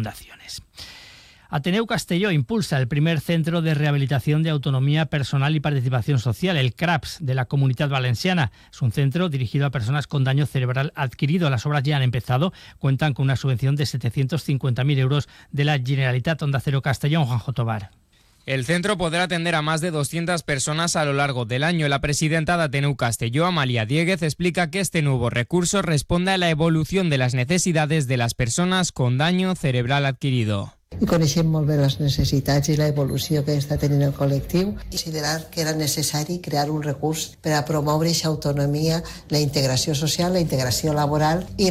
fundaciones. Ateneu Castelló impulsa el primer centro de rehabilitación de autonomía personal y participación social, el CRAPS, de la Comunitat Valenciana. Es un centro dirigido a personas con daño cerebral adquirido. Las obras ya han empezado, cuentan con una subvención de 750.000 euros de la Generalitat. Onda Cero Castellón, Juanjo Tobar. El centro podrá atender a más de 200 personas a lo largo del año. La presidenta de Ateneu Castelló, Amalia Dieguez, explica que este nuevo recurso responde a la evolución de las necesidades de las personas con daño cerebral adquirido. I coneixem molt bé les necessitats i l'evolució que està tenint el col·lectiu i considerar que era necessari crear un recurs per a promoure aquesta autonomia, la integració social, la integració laboral i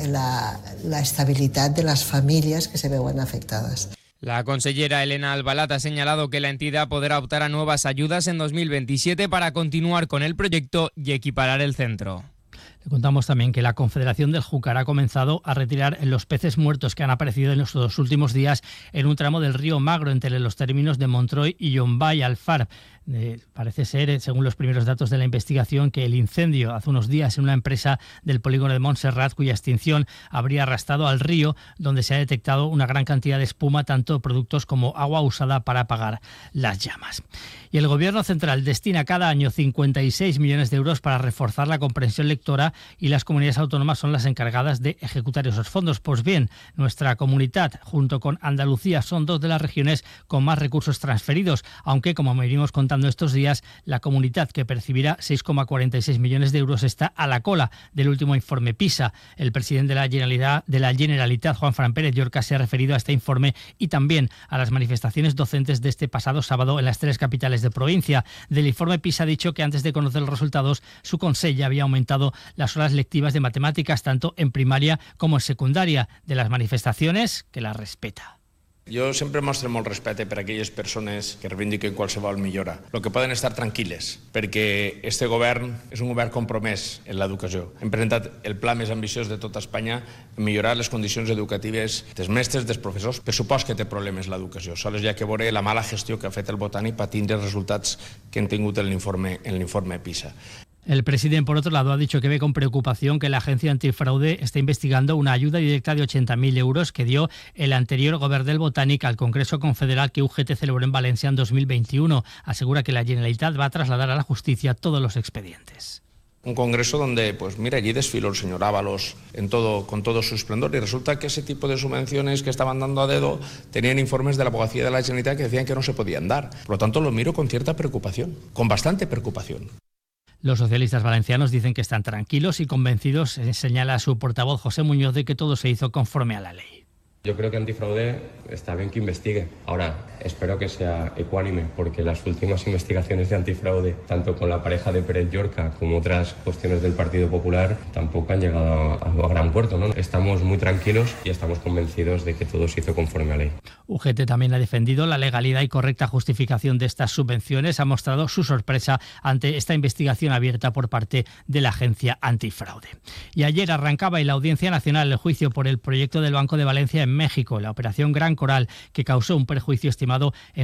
l'estabilitat de les famílies que se veuen afectades. La consellera Elena Albalat ha señalado que la entidad podrá optar a nuevas ayudas en 2027 para continuar con el proyecto y equiparar el centro. Le contamos también que la Confederación del Júcar ha comenzado a retirar los peces muertos que han aparecido en los dos últimos días en un tramo del río Magro entre los términos de Montroi y Llombay Alfar. Parece ser, según los primeros datos de la investigación, que el incendio hace unos días en una empresa del polígono de Montserrat, cuya extinción habría arrastrado al río, donde se ha detectado una gran cantidad de espuma, tanto productos como agua usada para apagar las llamas. Y el Gobierno central destina cada año 56 millones de euros para reforzar la comprensión lectora y las comunidades autónomas son las encargadas de ejecutar esos fondos. Pues bien, nuestra comunidad, junto con Andalucía, son dos de las regiones con más recursos transferidos, aunque, como me venimos contando estos días, la comunidad que percibirá 6,46 millones de euros está a la cola del último informe PISA. El presidente de la Generalitat, Juan Fran Pérez Llorca, se ha referido a este informe y también a las manifestaciones docentes de este pasado sábado en las tres capitales de provincia. Del informe PISA ha dicho que antes de conocer los resultados, su Consell ya había aumentado las horas lectivas de matemáticas tanto en primaria como en secundaria. De las manifestaciones, que las respeta. Jo sempre mostro molt respecte per a aquelles persones que reivindiquen qualsevol millora. El que poden estar tranquil·les, perquè este govern és un govern compromès en l'educació. Hem presentat el pla més ambiciós de tota Espanya en millorar les condicions educatives dels mestres, dels professors. Per supost que té problemes l'educació. Sols hi ha que veure la mala gestió que ha fet el Botànic per tindre els resultats que hem tingut en l'informe PISA. El presidente, por otro lado, ha dicho que ve con preocupación que la agencia antifraude está investigando una ayuda directa de 80.000 euros que dio el anterior gobierno del Botànic al Congreso Confederal que UGT celebró en Valencia en 2021. Asegura que la Generalitat va a trasladar a la justicia todos los expedientes. Un congreso donde, pues mira, allí desfiló el señor Ábalos con todo su esplendor y resulta que ese tipo de subvenciones que estaban dando a dedo tenían informes de la abogacía de la Generalitat que decían que no se podían dar. Por lo tanto, lo miro con cierta preocupación, con bastante preocupación. Los socialistas valencianos dicen que están tranquilos y convencidos, señala su portavoz José Muñoz, de que todo se hizo conforme a la ley. Yo creo que antifraude está bien que investigue. Ahora, espero que sea ecuánime, porque las últimas investigaciones de antifraude, tanto con la pareja de Pérez Llorca como otras cuestiones del Partido Popular, tampoco han llegado a gran puerto, ¿no? Estamos muy tranquilos y estamos convencidos de que todo se hizo conforme a ley. UGT también ha defendido la legalidad y correcta justificación de estas subvenciones. Ha mostrado su sorpresa ante esta investigación abierta por parte de la agencia antifraude. Y ayer arrancaba en la Audiencia Nacional el juicio por el proyecto del Banco de Valencia en México, la operación Gran Coral, que causó un perjuicio estimado en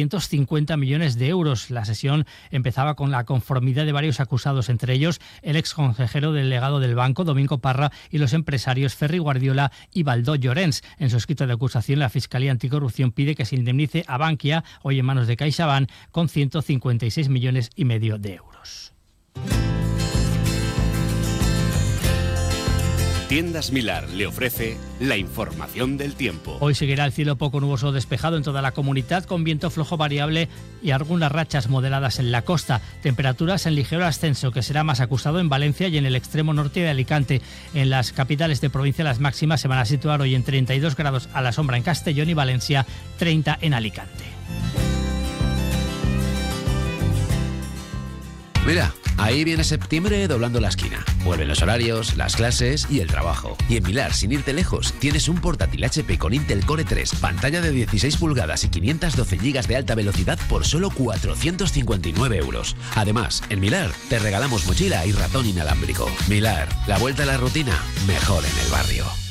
750 millones de euros. La sesión empezaba con la conformidad de varios acusados, entre ellos el ex consejero delegado del banco, Domingo Parra, y los empresarios Ferri Guardiola y Baldó Llorens. En su escrito de acusación, la Fiscalía Anticorrupción pide que se indemnice a Bankia, hoy en manos de CaixaBank, con 156,5 millones de euros. Tiendas Milar le ofrece la información del tiempo. Hoy seguirá el cielo poco nuboso o despejado en toda la comunidad, con viento flojo variable y algunas rachas moderadas en la costa. Temperaturas en ligero ascenso, que será más acusado en Valencia y en el extremo norte de Alicante. En las capitales de provincia las máximas se van a situar hoy en 32 grados a la sombra en Castellón y Valencia, 30 en Alicante. Mira, ahí viene septiembre doblando la esquina. Vuelven los horarios, las clases y el trabajo. Y en Milar, sin irte lejos, tienes un portátil HP con Intel Core 3, pantalla de 16 pulgadas y 512 GB de alta velocidad por solo 459 euros. Además, en Milar te regalamos mochila y ratón inalámbrico. Milar, la vuelta a la rutina, mejor en el barrio.